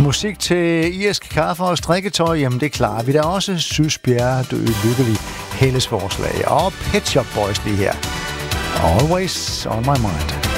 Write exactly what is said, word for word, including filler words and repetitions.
musik til irsk kaffe og strikketøj, jamen det klarer vi da også. Sys Bjerre, du er lykkelig. Helles forslag og Pet Shop Boys lige her. Always on my mind.